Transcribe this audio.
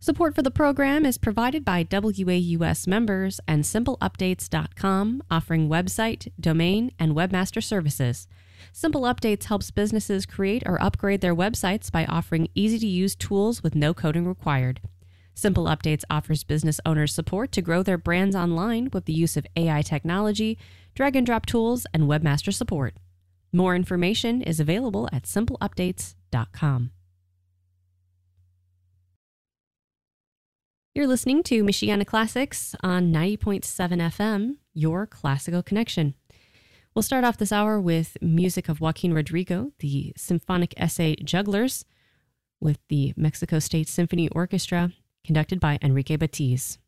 Support for the program is provided by WAUS members and SimpleUpdates.com, offering website, domain, and webmaster services. Simple Updates helps businesses create or upgrade their websites by offering easy-to-use tools with no coding required. Simple Updates offers business owners support to grow their brands online with the use of AI technology, drag-and-drop tools, and webmaster support. More information is available at SimpleUpdates.com. You're listening to Michiana Classics on 90.7 FM, your classical connection. We'll start off this hour with music of Joaquin Rodrigo, the Symphonic Essay Jugglers, with the Mexico State Symphony Orchestra, conducted by Enrique Batiz.